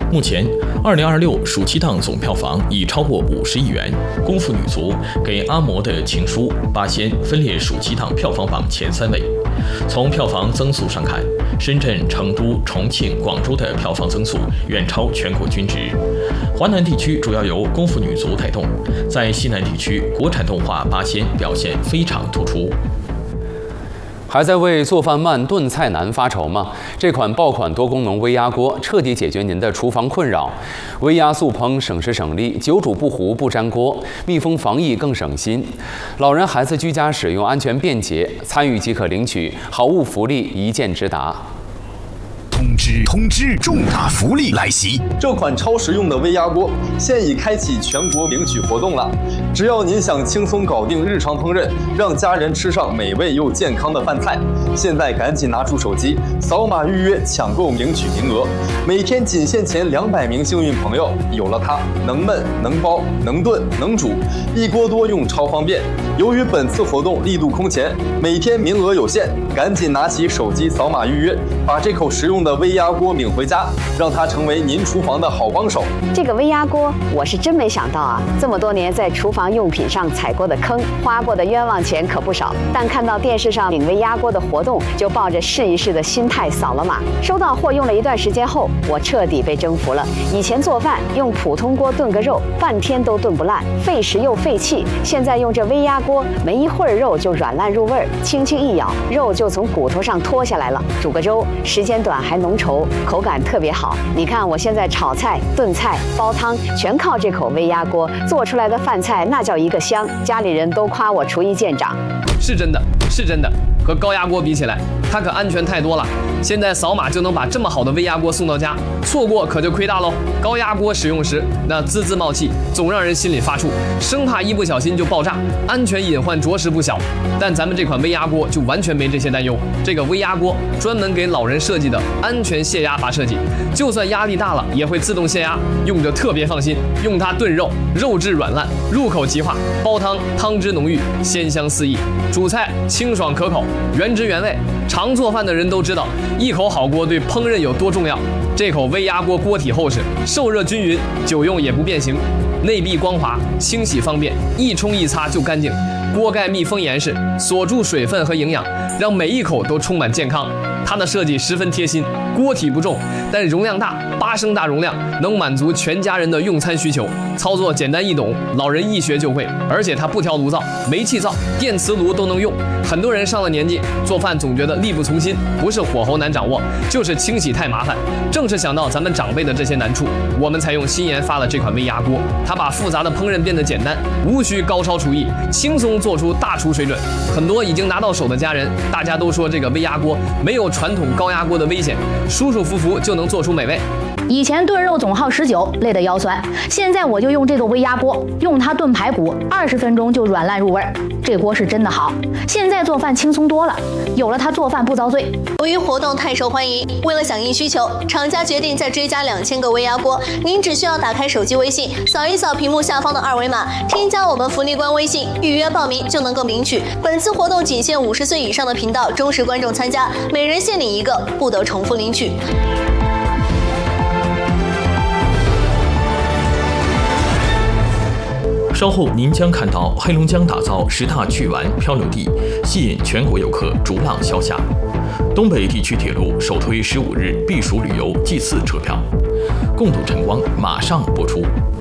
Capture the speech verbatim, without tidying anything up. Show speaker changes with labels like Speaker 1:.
Speaker 1: 目前，二零二六暑期档总票房已超过五十亿元，《功夫女足》给阿嬷的情书、八仙分列暑期档票房榜前三位。从票房增速上看，深圳、成都、重庆、广州的票房增速远超全国均值。华南地区主要由《功夫女足》带动，在西南地区，国产动画《八仙》表现非常突出。
Speaker 2: 还在为做饭慢、炖菜难发愁吗？这款爆款多功能微压锅彻底解决您的厨房困扰。微压速烹，省时省力，久煮不糊不粘锅，密封防疫更省心。老人孩子居家使用安全便捷，参与即可领取好物福利，一键直达。
Speaker 3: 通知通知，重大福利来袭！
Speaker 4: 这款超实用的微压锅现已开启全国领取活动了。只要您想轻松搞定日常烹饪，让家人吃上美味又健康的饭菜，现在赶紧拿出手机，扫码预约抢购领取名额。每天仅限前两百名幸运朋友，有了它，能焖能包能炖能煮，一锅多用超方便。由于本次活动力度空前，每天名额有限，赶紧拿起手机扫码预约，把这口实用的微压锅领回家，让它成为您厨房的好帮手。
Speaker 5: 这个微压锅，我是真没想到啊！这么多年在厨房用品上踩过的坑，花过的冤枉钱可不少。但看到电视上领微压锅的活动，就抱着试一试的心态扫了码。收到货用了一段时间后，我彻底被征服了。以前做饭用普通锅炖个肉，半天都炖不烂，费时又费气。现在用这微压锅，没一会儿肉就软烂入味儿，轻轻一咬，肉就从骨头上脱下来了。煮个粥，时间短还浓稠，口感特别好。你看我现在炒菜、炖菜、煲汤，全靠这口微压锅做出来的饭菜，那叫一个香。家里人都夸我厨艺见长。
Speaker 6: 是真的，是真的。和高压锅比起来，它可安全太多了。现在扫码就能把这么好的微压锅送到家，错过可就亏大喽。高压锅使用时，那滋滋冒气，总让人心里发怵，生怕一不小心就爆炸，安全隐患着实不小。但咱们这款微压锅就完全没这些担忧。这个微压锅专门给老人设计的安全泄压阀设计，就算压力大了也会自动泄压，用着特别放心。用它炖肉，肉质软烂，入口即化；煲汤，汤汁浓郁，鲜香四溢；煮菜清爽可口，原汁原味。常做饭的人都知道，一口好锅对烹饪有多重要。这口微压锅锅体厚实，受热均匀，久用也不变形，内壁光滑，清洗方便，一冲一擦就干净。锅盖密封严实，锁住水分和营养，让每一口都充满健康。它的设计十分贴心，锅体不重，但容量大，八升大容量，能满足全家人的用餐需求。操作简单易懂，老人一学就会。而且它不挑炉灶、煤气灶、电磁炉都能用。很多人上了年纪，做饭总觉得力不从心，不是火候难掌握，就是清洗太麻烦。正是想到咱们长辈的这些难处，我们才用新研发了这款微压锅。它把复杂的烹饪变得简单，无需高超厨艺，轻松做出大厨水准。很多已经拿到手的家人，大家都说这个微压锅没有传统高压锅的危险，舒舒服服就能做出美味。
Speaker 7: 以前炖肉总耗十九，累得腰酸。现在我就用这个微压锅，用它炖排骨，二十分钟就软烂入味儿。这锅是真的好，现在做饭轻松多了。有了它，做饭不遭罪。
Speaker 8: 由于活动太受欢迎，为了响应需求，厂家决定再追加两千个微压锅。您只需要打开手机微信，扫一扫屏幕下方的二维码，添加我们福利官微信，预约报名就能够领取。本次活动仅限五十岁以上的频道忠实观众参加，每人限领一个，不得重复领取。
Speaker 1: 稍后您将看到黑龙江打造十大趣玩漂流地，吸引全国游客逐浪消夏。东北地区铁路首推十五日避暑旅游祭祀车票，共度晨光马上播出。